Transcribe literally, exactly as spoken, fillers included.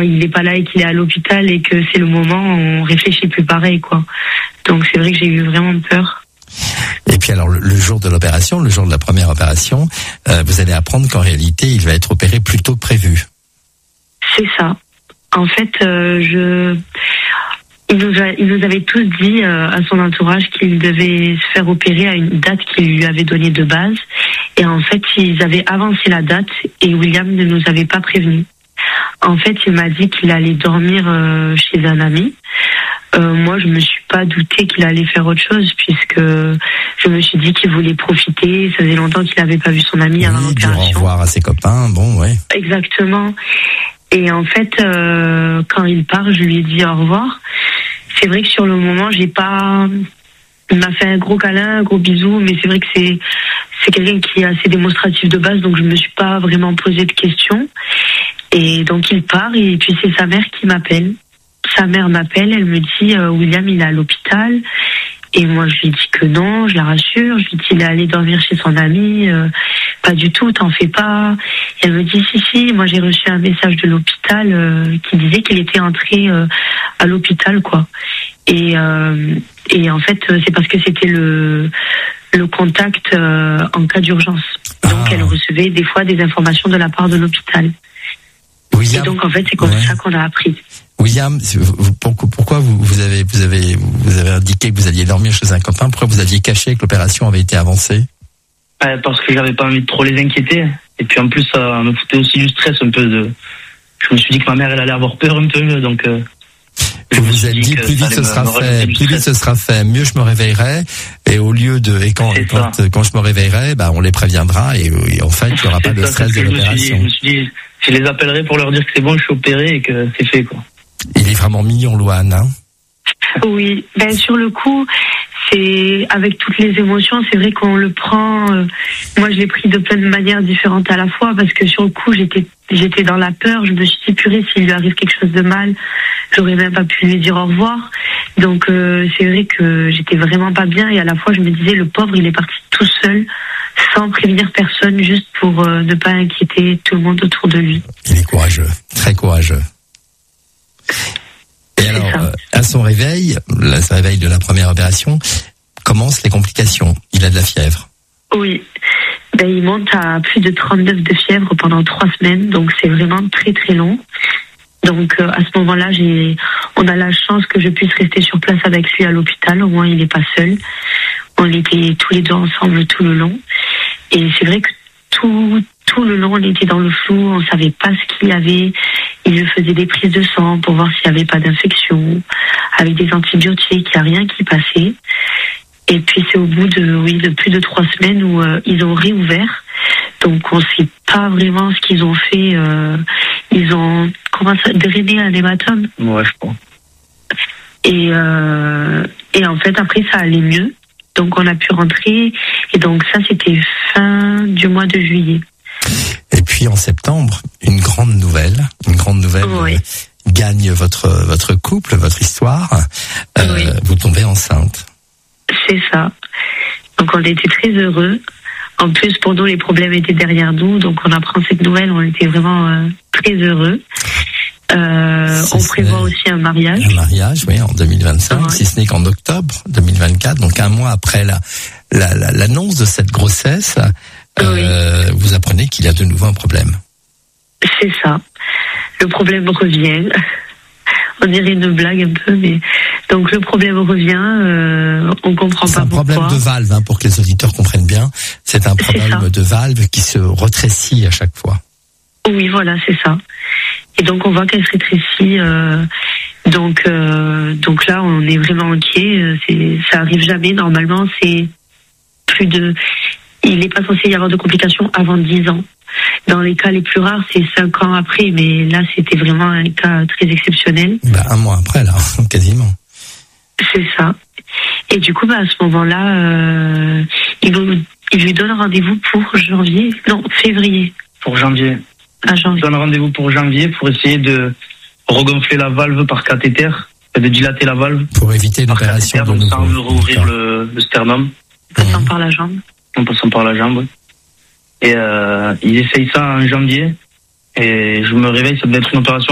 il n'est pas là et qu'il est à l'hôpital et que c'est le moment, on réfléchit plus pareil, quoi. Donc c'est vrai que j'ai eu vraiment peur. Et puis alors le, le jour de l'opération, le jour de la première opération, euh, vous allez apprendre qu'en réalité il va être opéré plus tôt que prévu. C'est ça. En fait, euh, je, il nous, a, il nous avait tous dit euh, à son entourage qu'il devait se faire opérer à une date qu'il lui avait donnée de base. Et en fait, ils avaient avancé la date et William ne nous avait pas prévenus. En fait, il m'a dit qu'il allait dormir euh, chez un ami. Euh, moi, je me suis pas douté qu'il allait faire autre chose puisque je me suis dit qu'il voulait profiter. Ça faisait longtemps qu'il n'avait pas vu son ami Oui, avant l'opération. Dire au revoir à ses copains, bon, ouais. Exactement. Et en fait, euh, quand il part, je lui ai dit au revoir. C'est vrai que sur le moment, j'ai pas. Il m'a fait un gros câlin, un gros bisou, mais c'est vrai que c'est c'est quelqu'un qui est assez démonstratif de base, donc je me suis pas vraiment posé de questions. Et donc il part et puis c'est sa mère qui m'appelle. Sa mère m'appelle, elle me dit euh, William il est à l'hôpital. Et moi je lui dis que non, je la rassure, je lui dis il est allé dormir chez son ami, euh, pas du tout, t'en fais pas. Et elle me dit si si, moi j'ai reçu un message de l'hôpital euh, qui disait qu'il était entré euh, à l'hôpital quoi. Et euh, et en fait c'est parce que c'était le le contact euh, en cas d'urgence. Donc ah. elle recevait des fois des informations de la part de l'hôpital. William, et donc en fait c'est comme ouais. ça qu'on a appris. William, pourquoi vous, vous avez vous avez vous avez indiqué que vous alliez dormir chez un copain? Pourquoi vous aviez caché que l'opération avait été avancée? euh, Parce que j'avais pas envie de trop les inquiéter. Et puis en plus ça me foutait aussi du stress un peu. De... Je me suis dit que ma mère elle allait avoir peur un peu, donc. Euh... Vous vous êtes dit, plus vite ce sera fait, plus vite ce sera fait, mieux je me réveillerai. Et au lieu de, et quand, et quand, quand je me réveillerai, bah, on les préviendra et, et en fait, il n'y aura pas de stress de l'opération. Je me suis dit, je les appellerai pour leur dire que c'est bon, je suis opéré et que c'est fait, quoi. Il est vraiment mignon, Louane, hein? Oui, ben, sur le coup, c'est, avec toutes les émotions, c'est vrai qu'on le prend, euh, moi je l'ai pris de plein de manières différentes à la fois parce que sur le coup, j'étais, j'étais dans la peur, je me suis dit, purée, s'il lui arrive quelque chose de mal, j'aurais même pas pu lui dire au revoir. Donc euh, c'est vrai que j'étais vraiment pas bien et à la fois je me disais le pauvre il est parti tout seul sans prévenir personne juste pour euh, ne pas inquiéter tout le monde autour de lui. Il est courageux, très courageux. Et alors euh, à son réveil, là, son réveil de la première opération, commencent les complications. Il a de la fièvre. Oui. Ben, il monte à plus de trente-neuf de fièvre pendant trois semaines, donc c'est vraiment très très long. Donc euh, à ce moment-là, j'ai, on a la chance que je puisse rester sur place avec lui à l'hôpital. Au moins, il n'est pas seul. On était tous les deux ensemble tout le long. Et c'est vrai que tout tout le long, on était dans le flou. On savait pas ce qu'il y avait. Il lui faisait des prises de sang pour voir s'il n'y avait pas d'infection, avec des antibiotiques. Il n'y a rien qui passait. Et puis c'est au bout de oui de plus de trois semaines où euh, ils ont réouvert. Donc on sait pas vraiment ce qu'ils ont fait. Euh, ils ont comment ça drainé un hématome. Ouais, je crois. Et euh, et en fait après ça allait mieux. Donc on a pu rentrer. Et donc ça c'était fin du mois de juillet. Et puis en septembre, une grande nouvelle, une grande nouvelle oui. euh, gagne votre votre couple, votre histoire. Euh, oui. Vous tombez enceinte. C'est ça. Donc on était très heureux. En plus, pour nous, les problèmes étaient derrière nous. Donc on apprend cette nouvelle, on était vraiment euh, très heureux. Euh, on prévoit aussi un mariage. Un mariage, oui, en deux mille vingt-cinq, ouais. si ce n'est qu'en octobre deux mille vingt-quatre, donc un mois après la, la, la l'annonce de cette grossesse, euh, oui. vous apprenez qu'il y a de nouveau un problème. C'est ça. Le problème revient. On dirait une blague un peu, mais donc le problème revient, euh, on comprend c'est pas pourquoi. C'est un problème de valve, hein, pour que les auditeurs comprennent bien. C'est un problème c'est de valve qui se rétrécit à chaque fois. Oui, voilà, c'est ça. Et donc on voit qu'elle se rétrécit. Euh, donc euh, donc là, on est vraiment inquiet. C'est, ça arrive jamais. Normalement, c'est plus de. Il n'est pas censé y avoir de complications avant dix ans. Dans les cas les plus rares, c'est cinq ans après, mais là, c'était vraiment un cas très exceptionnel. Bah, un mois après, là, quasiment. C'est ça. Et du coup, bah, à ce moment-là, euh, il, vous, il lui donne rendez-vous pour janvier, non, février. Pour janvier. À janvier. Il donne rendez-vous pour janvier pour essayer de regonfler la valve par cathéter, de dilater la valve. Pour éviter l'opération de nouveau. Sans rouvrir le, le sternum. En passant mmh. par la jambe. En passant par la jambe, oui. Et euh, il essaye ça en janvier. Et je me réveille, ça devait être une opération